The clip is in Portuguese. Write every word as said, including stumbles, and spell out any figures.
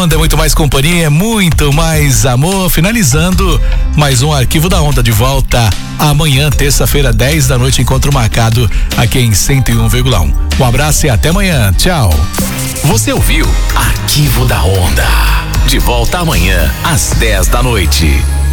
onda, muito mais companhia, muito mais amor. Finalizando mais um Arquivo da Onda, de volta amanhã, terça-feira, dez da noite, encontro marcado aqui em cento e um vírgula um. Um abraço e até amanhã. Tchau. Você ouviu Arquivo da Onda. De volta amanhã às dez da noite.